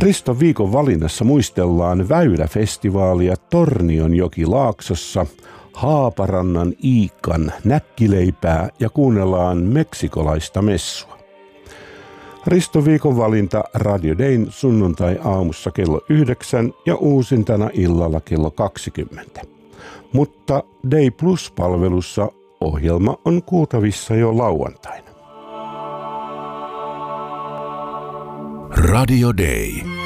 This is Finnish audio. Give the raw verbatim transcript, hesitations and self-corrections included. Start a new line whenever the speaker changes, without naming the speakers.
Riston viikon valinnassa muistellaan Väyläfestivaalia Tornionjoki-Laaksossa, Haaparannan Iikan näkkileipää ja kuunnellaan meksikolaista messua. Riston viikon valinta Radio Dayn sunnuntai-aamussa kello yhdeksän ja uusintana illalla kello kaksikymmentä. Mutta Day Plus-palvelussa ohjelma on kuultavissa jo lauantaina.
Radio Day.